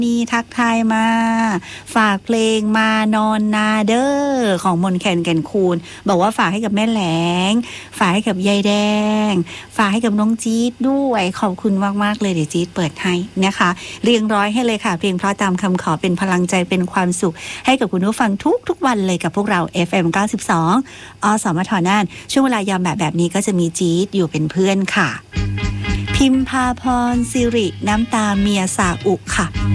นี่ทักทายมาฝากเพลงมานอนนาเดอร์ของมนแคนแก่นคูณบอกว่าฝากให้กับแม่แหลงฝากให้กับยายแดงฝากให้กับน้องจี๊ดด้วยขอบคุณมากๆเลยเดี๋ยวจี๊ดเปิดให้นะคะเรียงร้อยให้เลยค่ะเพลงเพราะตามคำขอเป็นพลังใจเป็นความสุขให้กับคุณผู้ฟังทุกวันเลยกับพวกเรา FM 92 อสมทน่านช่วงเวลายามแบบนี้ก็จะมีจี๊ดอยู่เป็นเพื่อนค่ะพิมพาพรสิริน้ำตาเมียสาอุค่ะ